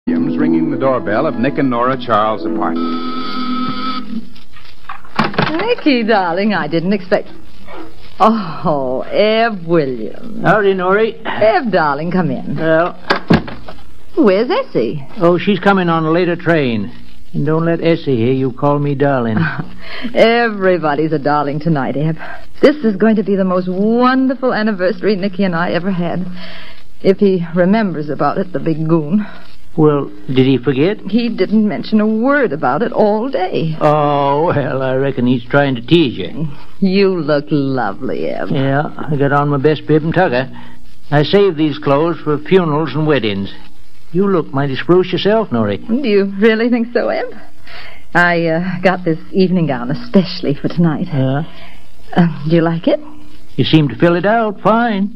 Williams ringing the doorbell of Nick and Nora Charles' apartment. Nicky, darling, I didn't expect... Oh, Eb Williams. Howdy, Norrie. Eb, darling, come in. Well... Where's Essie? Oh, she's coming on a later train. And don't let Essie hear you call me darling. Everybody's a darling tonight, Eb. This is going to be the most wonderful anniversary Nicky and I ever had. If he remembers about it, the big goon. Well, did he forget? He didn't mention a word about it all day. Oh, well, I reckon he's trying to tease you. You look lovely, Eb. Yeah, I got on my best bib and tucker. I saved these clothes for funerals and weddings. You look mighty spruce yourself, Norrie. Do you really think so, Eb? I got this evening gown especially for tonight. Yeah? Do you like it? You seem to fill it out fine.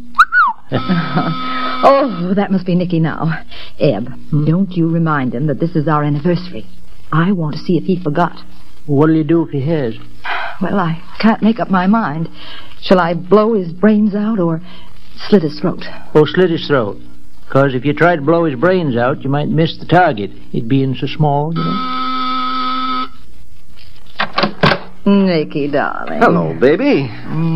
Oh, that must be Nicky now. Eb, don't you remind him that this is our anniversary. I want to see if he forgot. What'll you do if he has? Well, I can't make up my mind. Shall I blow his brains out or slit his throat? Oh, slit his throat. Because if you try to blow his brains out, you might miss the target. It being so small, you know. Nicky, darling. Hello, baby.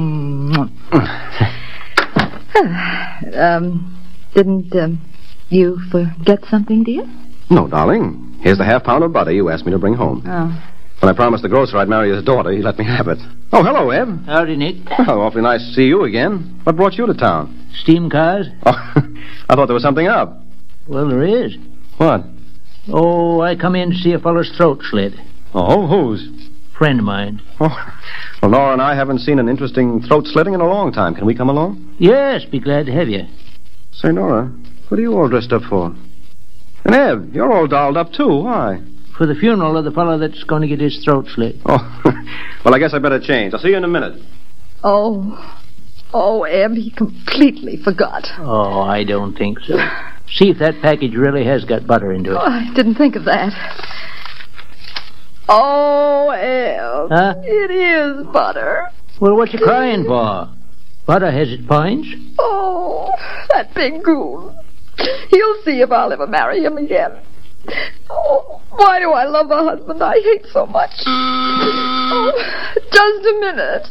Didn't you forget something, dear? No, darling. Here's the half-pound of butter you asked me to bring home. Oh. When I promised the grocer I'd marry his daughter, he let me have it. Oh, hello, Eb. Howdy, Nick. Oh, awfully nice to see you again. What brought you to town? Steam cars? Oh, I thought there was something up. Well, there is. What? Oh, I come in to see a fellow's throat slit. Oh, whose? Friend of mine. Oh, well, Nora and I haven't seen an interesting throat slitting in a long time. Can we come along? Yes, be glad to have you. Say, Nora, what are you all dressed up for? And Eb, you're all dolled up, too. Why? For the funeral of the fellow that's going to get his throat slit. Oh, well, I guess I better change. I'll see you in a minute. Oh, Eb, he completely forgot. Oh, I don't think so. See if that package really has got butter into it. Oh, I didn't think of that. Oh, Eb. Huh? It is butter. Well, what you crying for? Butter has its points. Oh, that big goon. He'll see if I'll ever marry him again. Oh, why do I love a husband I hate so much? Oh, just a minute.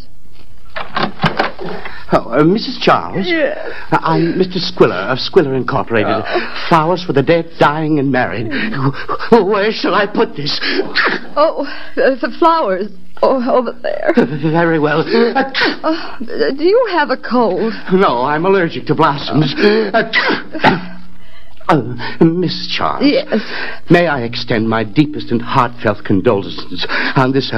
Oh, Mrs. Charles? Yes. I'm Mr. Squiller of Squiller Incorporated. Flowers for the dead, dying, and married. Where shall I put this? Oh, the flowers. Oh, over there. Very well. Do you have a cold? No, I'm allergic to blossoms. Mrs. Charles. Yes. May I extend my deepest and heartfelt condolences on this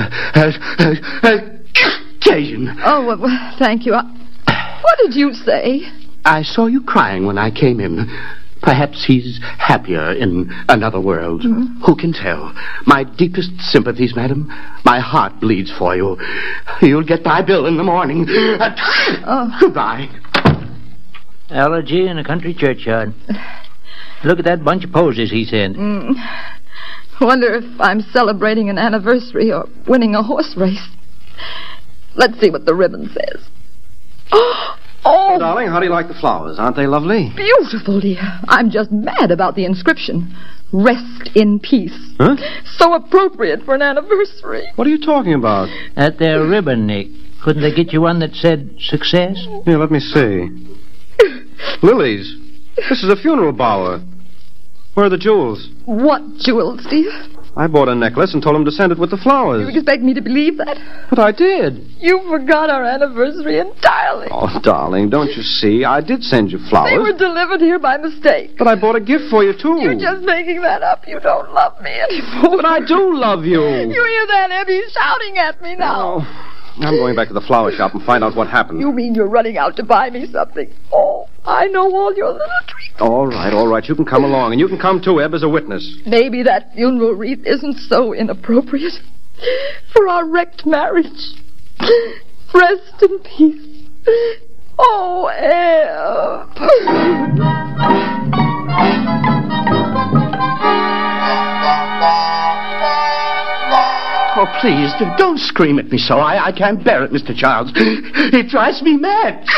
occasion? Oh, well, thank you. What did you say? I saw you crying when I came in. Perhaps he's happier in another world. Mm-hmm. Who can tell? My deepest sympathies, madam. My heart bleeds for you. You'll get my bill in the morning. Goodbye. Allergy in a country churchyard. Look at that bunch of posies he sent. Wonder if I'm celebrating an anniversary or winning a horse race. Let's see what the ribbon says. Oh, darling, how do you like the flowers? Aren't they lovely? Beautiful, dear. I'm just mad about the inscription. Rest in peace. Huh? So appropriate for an anniversary. What are you talking about? At their ribbon, Nick. Couldn't they get you one that said success? Here, let me see. Lilies. This is a funeral bower. Where are the jewels? What jewels, dear? I bought a necklace and told him to send it with the flowers. You expect me to believe that? But I did. You forgot our anniversary entirely. Oh, darling, don't you see? I did send you flowers. They were delivered here by mistake. But I bought a gift for you, too. You're just making that up. You don't love me anymore. But I do love you. You hear that, Eb? He's shouting at me now. Oh, I'm going back to the flower shop and find out what happened. You mean you're running out to buy me something? Oh, I know all your little tricks. All right. You can come along. And you can come, too, Eb, as a witness. Maybe that funeral wreath isn't so inappropriate for our wrecked marriage. Rest in peace. Oh, Eb. Oh, please, don't scream at me so. I can't bear it, Mr. Charles. It drives me mad.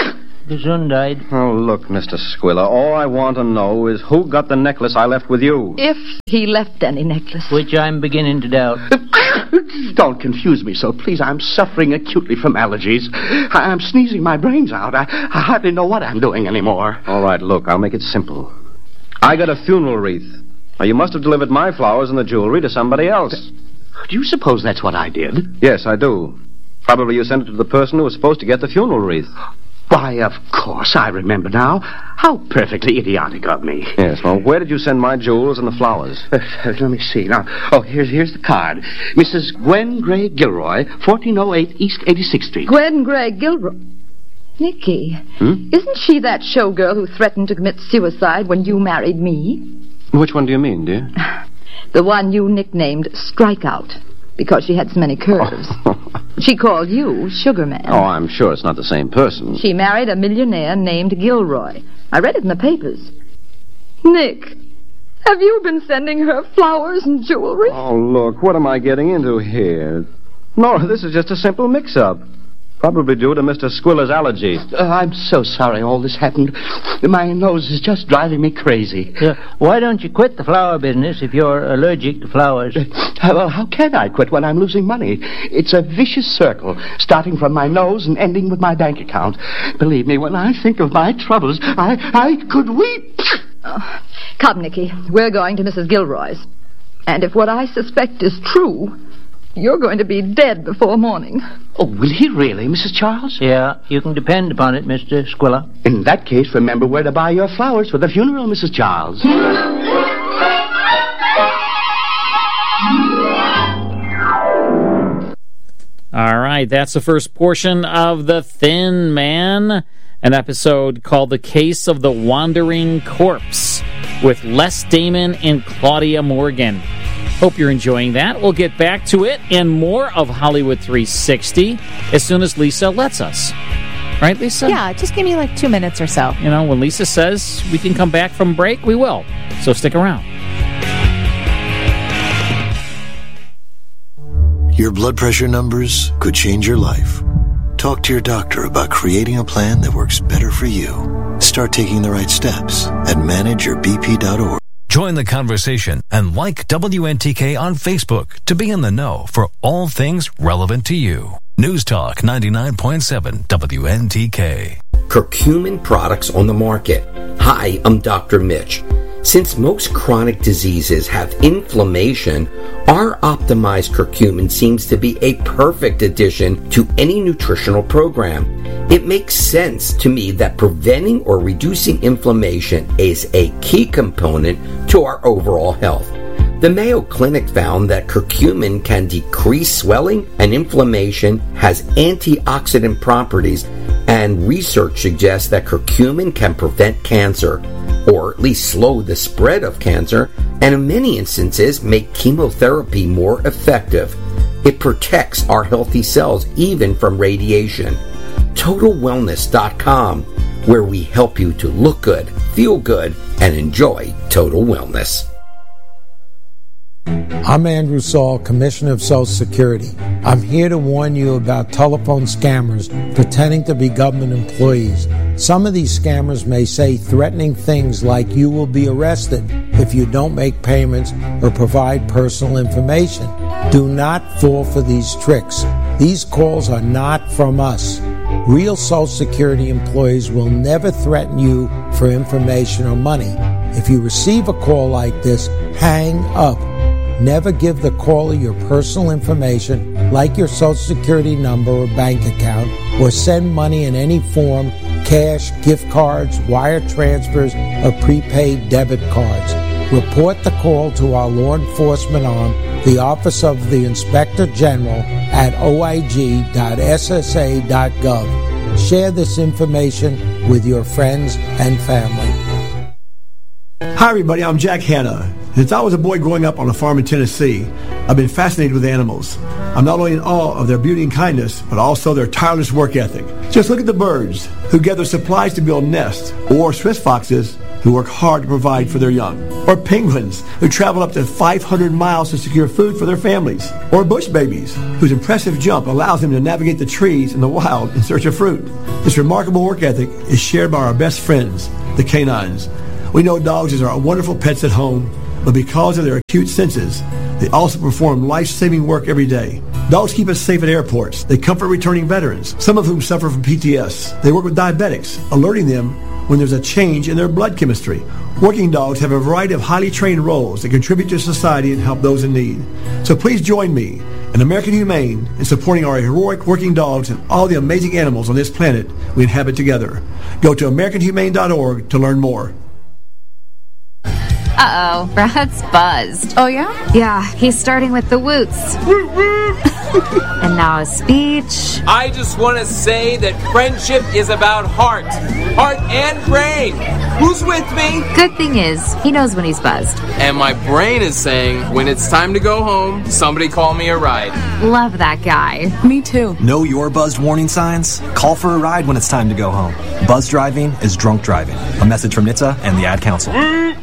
Gesundheit. Oh, look, Mr. Squiller, all I want to know is who got the necklace I left with you. If he left any necklace. Which I'm beginning to doubt. Don't confuse me so, please. I'm suffering acutely from allergies. I'm sneezing my brains out. I hardly know what I'm doing anymore. All right, look, I'll make it simple. I got a funeral wreath. Now, you must have delivered my flowers and the jewelry to somebody else. Do you suppose that's what I did? Yes, I do. Probably you sent it to the person who was supposed to get the funeral wreath. Why, of course, I remember now. How perfectly idiotic of me. Yes, well, where did you send my jewels and the flowers? Let me see. Now, here's the card. Mrs. Gwen Gray Gilroy, 1408 East 86th Street. Gwen Gray Gilroy. Nicky, isn't she that showgirl who threatened to commit suicide when you married me? Which one do you mean, dear? The one you nicknamed Strikeout, because she had so many curves. She called you Sugarman. Oh, I'm sure it's not the same person. She married a millionaire named Gilroy. I read it in the papers. Nick, have you been sending her flowers and jewelry? Oh, look, what am I getting into here? Nora, this is just a simple mix-up. Probably due to Mr. Squiller's allergy. I'm so sorry all this happened. My nose is just driving me crazy. Why don't you quit the flower business if you're allergic to flowers? Well, how can I quit when I'm losing money? It's a vicious circle, starting from my nose and ending with my bank account. Believe me, when I think of my troubles, I could weep. Oh, come, Nicky. We're going to Mrs. Gilroy's. And if what I suspect is true, you're going to be dead before morning. Oh, will he really, Mrs. Charles? Yeah, you can depend upon it, Mr. Squiller. In that case, remember where to buy your flowers for the funeral, Mrs. Charles. All right, that's the first portion of The Thin Man, an episode called The Case of the Wandering Corpse with Les Damon and Claudia Morgan. Hope you're enjoying that. We'll get back to it and more of Hollywood 360 as soon as Lisa lets us. Right, Lisa? Yeah, just give me like 2 minutes or so. You know, when Lisa says we can come back from break, we will. So stick around. Your blood pressure numbers could change your life. Talk to your doctor about creating a plan that works better for you. Start taking the right steps at manageyourbp.org. Join the conversation and like WNTK on Facebook to be in the know for all things relevant to you. News Talk 99.7 WNTK. Curcumin products on the market. Hi, I'm Dr. Mitch. Since most chronic diseases have inflammation, our optimized curcumin seems to be a perfect addition to any nutritional program. It makes sense to me that preventing or reducing inflammation is a key component to our overall health. The Mayo Clinic found that curcumin can decrease swelling and inflammation, has antioxidant properties, and research suggests that curcumin can prevent cancer, or at least slow the spread of cancer, and in many instances make chemotherapy more effective. It protects our healthy cells even from radiation. TotalWellness.com, where we help you to look good, feel good, and enjoy total wellness. I'm Andrew Saul, Commissioner of Social Security. I'm here to warn you about telephone scammers pretending to be government employees. Some of these scammers may say threatening things like you will be arrested if you don't make payments or provide personal information. Do not fall for these tricks. These calls are not from us. Real Social Security employees will never threaten you for information or money. If you receive a call like this, hang up. Never give the caller your personal information, like your Social Security number or bank account, or send money in any form, cash, gift cards, wire transfers, or prepaid debit cards. Report the call to our law enforcement arm, the Office of the Inspector General, at oig.ssa.gov. Share this information with your friends and family. Hi, everybody. I'm Jack Hanna. Since I was a boy growing up on a farm in Tennessee, I've been fascinated with animals. I'm not only in awe of their beauty and kindness, but also their tireless work ethic. Just look at the birds who gather supplies to build nests, or Swiss foxes who work hard to provide for their young, or penguins who travel up to 500 miles to secure food for their families, or bush babies whose impressive jump allows them to navigate the trees in the wild in search of fruit. This remarkable work ethic is shared by our best friends, the canines. We know dogs are wonderful pets at home, but because of their acute senses, they also perform life-saving work every day. Dogs keep us safe at airports. They comfort returning veterans, some of whom suffer from PTS. They work with diabetics, alerting them when there's a change in their blood chemistry. Working dogs have a variety of highly trained roles that contribute to society and help those in need. So please join me and American Humane in supporting our heroic working dogs and all the amazing animals on this planet we inhabit together. Go to AmericanHumane.org to learn more. Uh-oh, Brad's buzzed. Oh, yeah? Yeah, he's starting with the woots. And now a speech. I just want to say that friendship is about heart and brain. Who's with me? Good thing is, he knows when he's buzzed. And my brain is saying, when it's time to go home, somebody call me a ride. Love that guy. Me too. Know your buzzed warning signs? Call for a ride when it's time to go home. Buzz driving is drunk driving. A message from NHTSA and the Ad Council.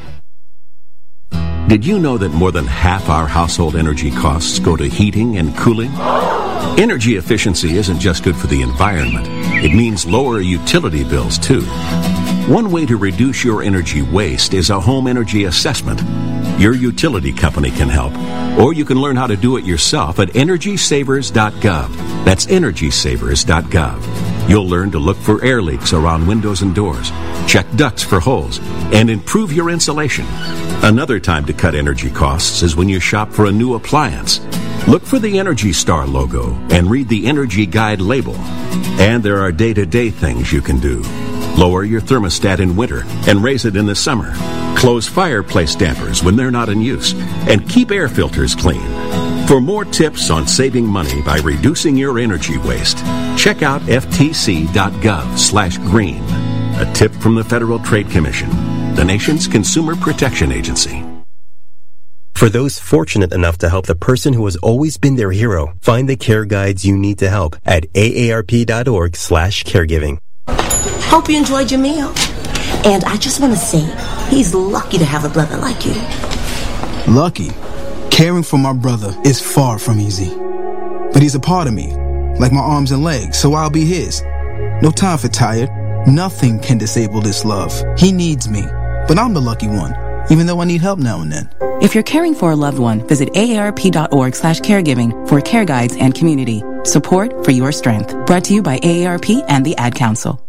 Did you know that more than half our household energy costs go to heating and cooling? Energy efficiency isn't just good for the environment. It means lower utility bills, too. One way to reduce your energy waste is a home energy assessment. Your utility company can help, or you can learn how to do it yourself at EnergySavers.gov. That's EnergySavers.gov. You'll learn to look for air leaks around windows and doors, check ducts for holes, and improve your insulation. Another time to cut energy costs is when you shop for a new appliance. Look for the Energy Star logo and read the Energy Guide label. And there are day-to-day things you can do. Lower your thermostat in winter and raise it in the summer. Close fireplace dampers when they're not in use. And keep air filters clean. For more tips on saving money by reducing your energy waste, check out ftc.gov/green. A tip from the Federal Trade Commission, the nation's consumer protection agency. For those fortunate enough to help the person who has always been their hero, find the care guides you need to help at aarp.org/caregiving. Hope you enjoyed your meal. And I just want to say, he's lucky to have a brother like you. Lucky? Caring for my brother is far from easy. But he's a part of me, like my arms and legs, so I'll be his. No time for tired. Nothing can disable this love. He needs me, but I'm the lucky one, even though I need help now and then. If you're caring for a loved one, visit aarp.org/caregiving for care guides and community support for your strength. Brought to you by AARP and the Ad Council.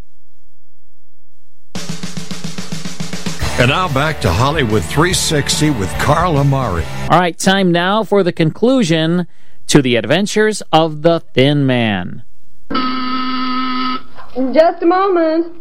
And now back to Hollywood 360 with Carl Amari. All right, time now for the conclusion to the adventures of the Thin Man. Just a moment.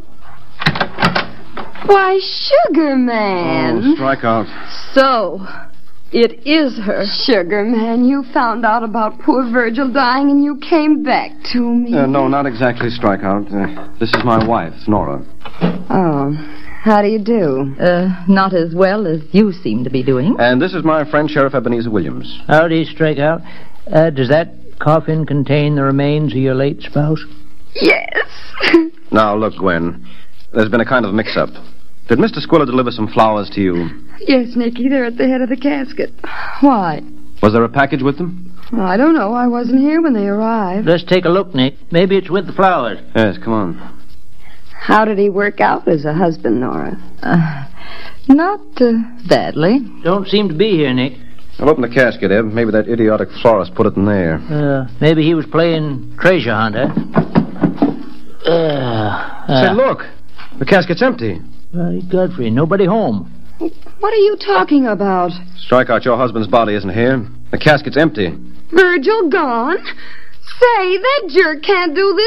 Why, Sugar Man. Oh, strike out. So, it is her. Sugar Man, you found out about poor Virgil dying and you came back to me. No, not exactly strike out. This is my wife, Nora. Oh, how do you do? Not as well as you seem to be doing. And this is my friend, Sheriff Ebenezer Williams. Howdy, Strikeout. Does that coffin contain the remains of your late spouse? Yes. Now, look, Gwen. There's been a kind of mix-up. Did Mr. Squiller deliver some flowers to you? Yes, Nicky, they're at the head of the casket. Why? Was there a package with them? I don't know. I wasn't here when they arrived. Let's take a look, Nick. Maybe it's with the flowers. Yes, come on. How did he work out as a husband, Nora? Not badly. Don't seem to be here, Nick. I'll open the casket, Eb. Maybe that idiotic florist put it in there. Maybe he was playing treasure hunter. Say, look. The casket's empty. Godfrey, nobody home. What are you talking about? Strikeout, your husband's body isn't here. The casket's empty. Virgil gone? Say, that jerk can't do